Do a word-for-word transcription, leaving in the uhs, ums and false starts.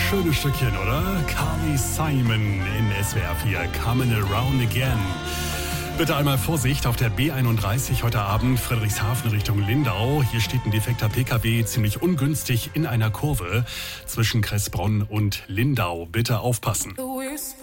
Schönes Stückchen, oder? Carly Simon in S W R vier, Coming Around Again. Bitte einmal Vorsicht auf der B einunddreißig heute Abend, Friedrichshafen Richtung Lindau. Hier steht ein defekter P K W ziemlich ungünstig in einer Kurve zwischen Kressbronn und Lindau. Bitte aufpassen.